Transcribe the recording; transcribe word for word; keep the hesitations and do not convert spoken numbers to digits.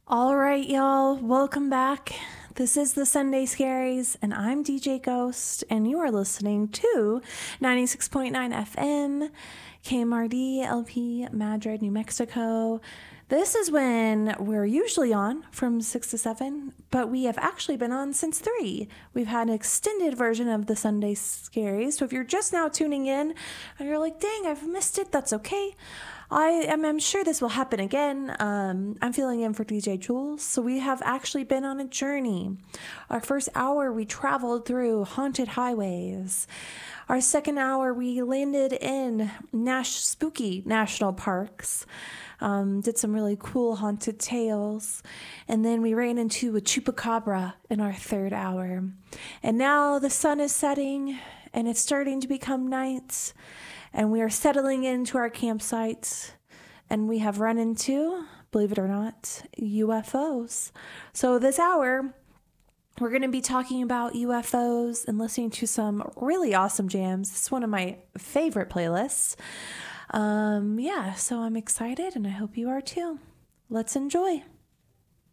All right, y'all, welcome back. This is the Sunday Scaries, and I'm D J Ghost, and you are listening to ninety-six point nine F M, K M R D, L P, Madrid, New Mexico. This is when we're usually on from six to seven, but we have actually been on since three. We've had an extended version of the Sunday Scaries, so if you're just now tuning in and you're like, dang, I've missed it, that's okay. I am I'm sure this will happen again. Um, I'm filling in for D J Jules. So we have actually been on a journey. Our first hour, we traveled through haunted highways. Our second hour, we landed in Nash spooky national parks. Um, did some really cool haunted tales. And then we ran into a chupacabra in our third hour. And now the sun is setting and it's starting to become night. And we are settling into our campsites, and we have run into, believe it or not, U F Os. So this hour, we're going to be talking about U F Os and listening to some really awesome jams. It's one of my favorite playlists. Um, yeah, so I'm excited, and I hope you are too. Let's enjoy.